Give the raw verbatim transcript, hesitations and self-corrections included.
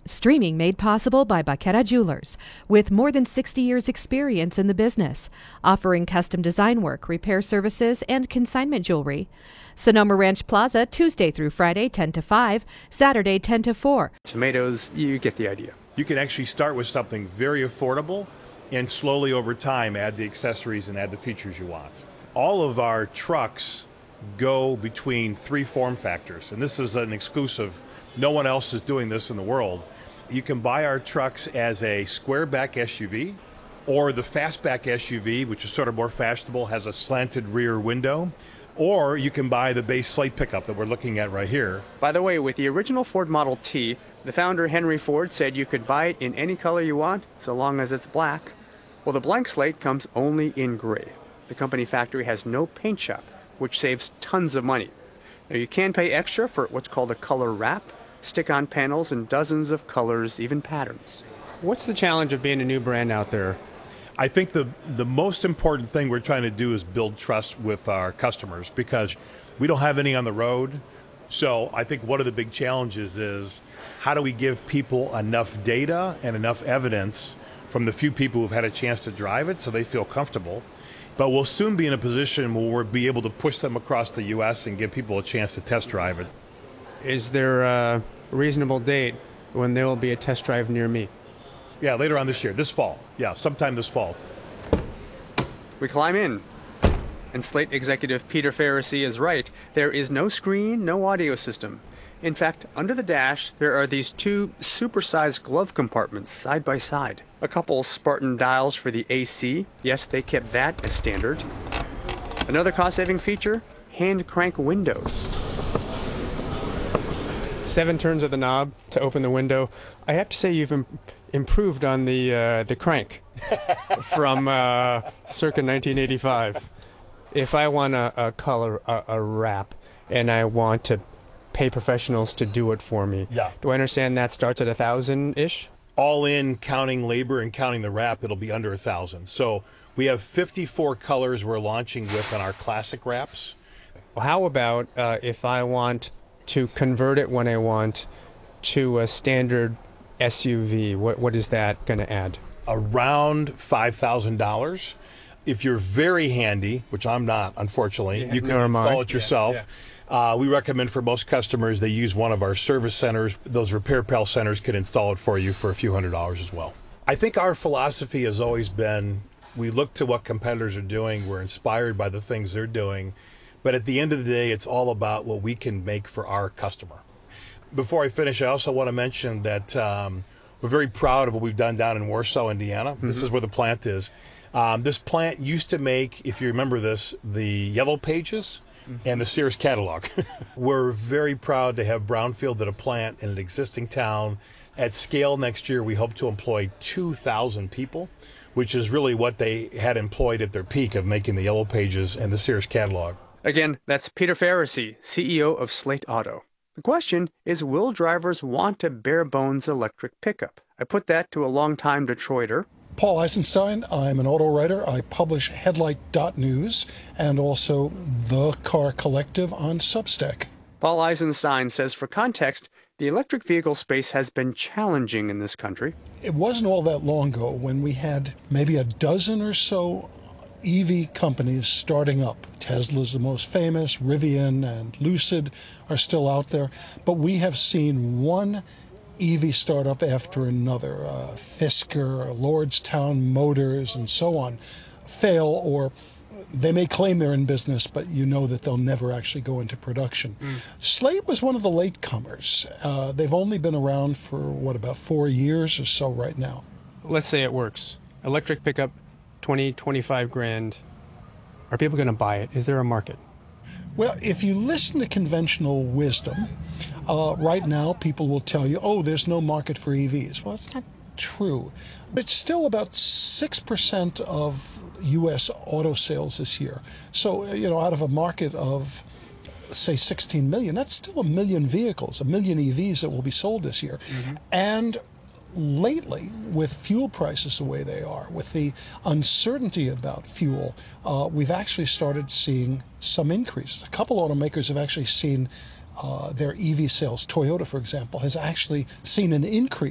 Streaming made possible by Baqueta Jewelers, with more than sixty years experience in the business, offering custom design work, repair services, and consignment jewelry. Sonoma Ranch Plaza, Tuesday through Friday, ten to five, Saturday, ten to four. Tomatoes, you get the idea. You can actually start with something very affordable and slowly over time add the accessories and add the features you want. All of our trucks go between three form factors, and this is an exclusive. No one else is doing this in the world. You can buy our trucks as a square back S U V or the fastback S U V, which is sort of more fashionable, has a slanted rear window, or you can buy the base slate pickup that we're looking at right here. By the way, with the original Ford Model T, the founder Henry Ford said you could buy it in any color you want, so long as it's black. Well, the blank slate comes only in gray. The company factory has no paint shop, which saves tons of money. Now, you can pay extra for what's called a color wrap, stick-on panels in dozens of colors, even patterns. What's the challenge of being a new brand out there? I think the, the most important thing we're trying to do is build trust with our customers because we don't have any on the road. So I think one of the big challenges is how do we give people enough data and enough evidence from the few people who've had a chance to drive it so they feel comfortable. But we'll soon be in a position where we'll be able to push them across the U S and give people a chance to test drive it. Is there a reasonable date when there will be a test drive near me? Yeah, later on this year, this fall. Yeah, sometime this fall. We climb in. And Slate executive Peter Faricy is right. There is no screen, no audio system. In fact, under the dash, there are these two supersized glove compartments side by side. A couple Spartan dials for the A C. Yes, they kept that as standard. Another cost-saving feature, hand crank windows. Seven turns of the knob to open the window. I have to say you've im- improved on the uh, the crank from uh, circa nineteen eighty-five. If I want a, a color, a, a wrap, and I want to pay professionals to do it for me, yeah. Do I understand that starts at a thousand-ish? All in, counting labor and counting the wrap, it'll be under a thousand. So we have fifty-four colors we're launching with on our classic wraps. Well, how about uh, if I want to convert it when I want to a standard S U V? What what is that going to add? Around five thousand dollars. If you're very handy, which I'm not, unfortunately, yeah, you can no, install it yourself. Yeah, yeah. Uh, we recommend for most customers they use one of our service centers. Those Repair Pal centers can install it for you for a few hundred dollars as well. I think our philosophy has always been we look to what competitors are doing. We're inspired by the things they're doing. But at the end of the day, it's all about what we can make for our customer. Before I finish, I also want to mention that um, we're very proud of what we've done down in Warsaw, Indiana. Mm-hmm. This is where the plant is. Um, this plant used to make, if you remember this, the Yellow Pages mm-hmm. and the Sears catalog. We're very proud to have brownfield at a plant in an existing town. At scale next year, we hope to employ two thousand people, which is really what they had employed at their peak of making the Yellow Pages and the Sears catalog. Again, that's Peter Faricy, C E O of Slate Auto. The question is, will drivers want a bare-bones electric pickup? I put that to a longtime Detroiter. Paul Eisenstein, I'm an auto writer. I publish Headlight dot news and also The Car Collective on Substack. Paul Eisenstein says, for context, the electric vehicle space has been challenging in this country. It wasn't all that long ago when we had maybe a dozen or so E V companies starting up. Tesla's the most famous, Rivian and Lucid are still out there. But we have seen one E V startup after another, uh, Fisker, Lordstown Motors, and so on, fail, or they may claim they're in business, but you know that they'll never actually go into production. Mm. Slate was one of the latecomers. Uh, they've only been around for, what, about four years or so right now. Let's say it works. Electric pickup, twenty, twenty-five grand. Are people going to buy it? Is there a market? Well, if you listen to conventional wisdom, uh, right now people will tell you, oh, there's no market for E Vs. Well, it's not true. It's still about six percent of U S auto sales this year. So, you know, out of a market of, say, sixteen million, that's still a million vehicles, a million E Vs that will be sold this year. Mm-hmm. And lately, with fuel prices the way they are, with the uncertainty about fuel, uh, we've actually started seeing some increases. A couple automakers have actually seen uh, their E V sales. Toyota, for example, has actually seen an increase